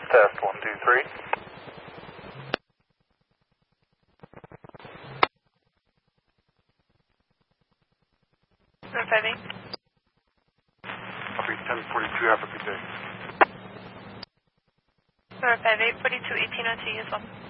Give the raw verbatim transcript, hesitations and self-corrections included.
test, one, two, three. Route five eight. Copy, ten forty-two, have a good day. Route five eight, forty-two eighteen oh two, use one.